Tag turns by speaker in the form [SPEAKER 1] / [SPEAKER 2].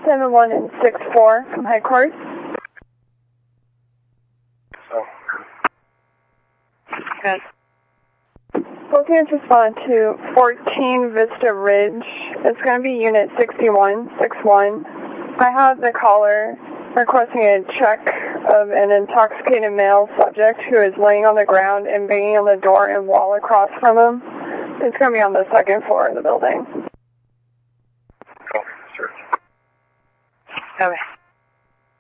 [SPEAKER 1] 71 and 64 from headquarters.
[SPEAKER 2] Oh.
[SPEAKER 1] Good. Both units respond to 14 Vista Ridge. It's going to be unit 6161. I have the caller requesting a check of an intoxicated male subject who is laying on the ground and banging on the door and wall across from him. It's going to be on the second floor of the building.
[SPEAKER 2] Oh, sure.
[SPEAKER 1] Okay.